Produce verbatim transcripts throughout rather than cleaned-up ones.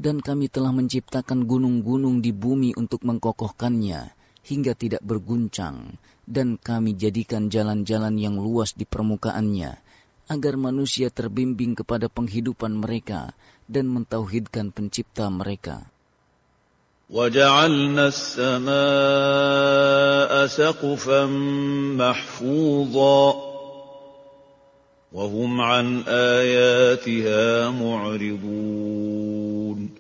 Dan kami telah menciptakan gunung-gunung di bumi untuk mengkokohkannya hingga tidak berguncang, dan kami jadikan jalan-jalan yang luas di permukaannya, agar manusia terbimbing kepada penghidupan mereka dan mentauhidkan pencipta mereka. وَجَعَلْنَا السَّمَاءَ سَقْفًا مَحْفُوظًا وَهُمْ عَنْ آيَاتِهَا مُعْرِضُونَ.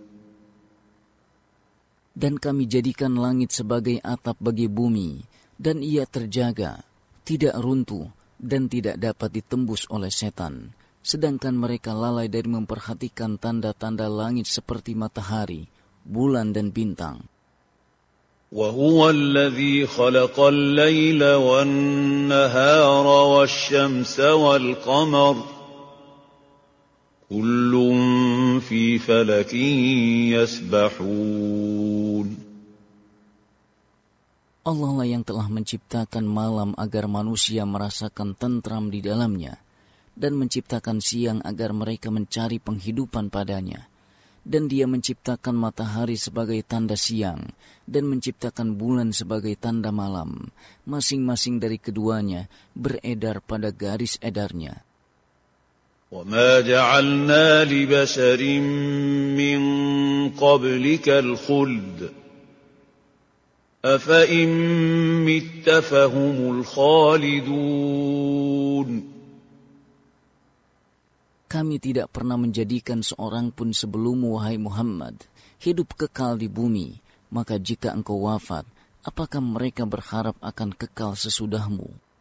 Dan kami jadikan langit sebagai atap bagi bumi, dan ia terjaga, tidak runtuh, dan tidak dapat ditembus oleh setan. Sedangkan mereka lalai dari memperhatikan tanda-tanda langit seperti matahari, bulan dan bintang. وَهُوَ الَّذِي خَلَقَ اللَّيْلَ وَالنَّهَارَ وَالشَّمْسَ وَالْقَمَرَ كُلٌّ فِي فَلَكٍ يَسْبَحُونَ. Allah lah yang telah menciptakan malam agar manusia merasakan tentram di dalamnya, dan menciptakan siang agar mereka mencari penghidupan padanya. Dan dia menciptakan matahari sebagai tanda siang, dan menciptakan bulan sebagai tanda malam. Masing-masing dari keduanya beredar pada garis edarnya. وَمَا جَعَلْنَا لِبَشَرٍ مِّن قَبْلِكَ الْخُلْدَ أَفَإِن مِّتَّ فَهُمُ الْخَالِدُونَ. Kami tidak pernah menjadikan seorang pun sebelummu, wahai Muhammad, hidup kekal di bumi. Maka jika engkau wafat, apakah mereka berharap akan kekal sesudahmu?